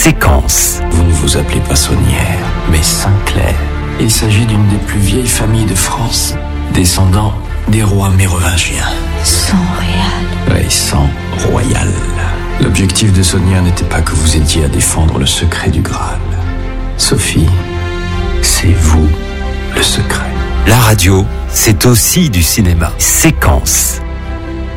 Séquence. Vous ne vous appelez pas Saunière, mais Sinclair. Il s'agit d'une des plus vieilles familles de France, descendant des rois mérovingiens. Sang royal. Oui, sang royal. L'objectif de Sonia n'était pas que vous aidiez à défendre le secret du Graal. Sophie, c'est vous le secret. La radio, c'est aussi du cinéma. Séquence.